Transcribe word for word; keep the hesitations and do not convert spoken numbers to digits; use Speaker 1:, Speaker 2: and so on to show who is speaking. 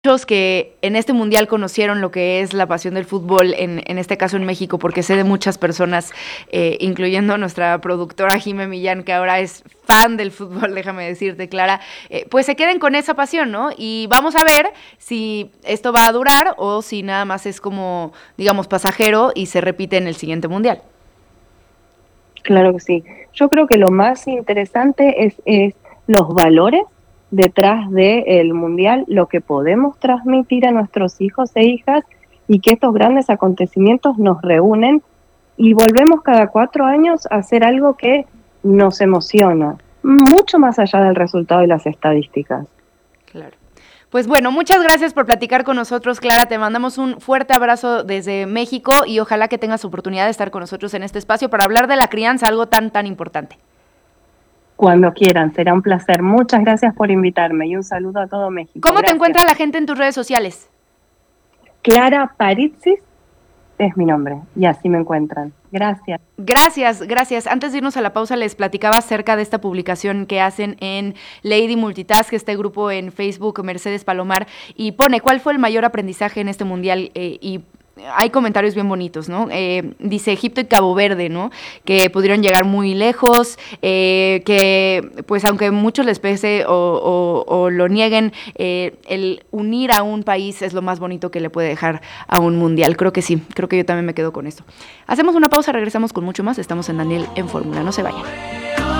Speaker 1: Muchos que en este mundial conocieron lo que es la pasión del fútbol, en, en este caso en México, porque sé de muchas personas, eh, incluyendo nuestra productora Jime Millán, que ahora es fan del fútbol, déjame decirte, Clara, eh, pues se queden con esa pasión, ¿no? Y vamos a ver si esto va a durar o si nada más es como, digamos, pasajero y se repite en el siguiente mundial.
Speaker 2: Claro que sí. Yo creo que lo más interesante es, es los valores detrás del mundial, lo que podemos transmitir a nuestros hijos e hijas y que estos grandes acontecimientos nos reúnen y volvemos cada cuatro años a hacer algo que nos emociona, mucho más allá del resultado y las estadísticas.
Speaker 1: Claro. Pues bueno, muchas gracias por platicar con nosotros, Clara. Te mandamos un fuerte abrazo desde México y ojalá que tengas oportunidad de estar con nosotros en este espacio para hablar de la crianza, algo tan, tan importante.
Speaker 2: Cuando quieran, será un placer. Muchas gracias por invitarme y un saludo a todo México.
Speaker 1: ¿Cómo
Speaker 2: Gracias.
Speaker 1: te encuentra la gente en tus redes sociales?
Speaker 2: Clara Paritzis es mi nombre y así me encuentran. Gracias.
Speaker 1: Gracias, gracias. Antes de irnos a la pausa les platicaba acerca de esta publicación que hacen en Lady Multitask, este grupo en Facebook, Mercedes Palomar, y pone ¿cuál fue el mayor aprendizaje en este mundial? Eh, y hay comentarios bien bonitos, ¿no? Eh, dice Egipto y Cabo Verde, ¿no? Que pudieron llegar muy lejos, eh, que pues aunque muchos les pese o, o, o lo nieguen, eh, el unir a un país es lo más bonito que le puede dejar a un mundial. Creo que sí, creo que yo también me quedo con esto. Hacemos una pausa, regresamos con mucho más. Estamos en Daniel en Fórmula, no se vayan.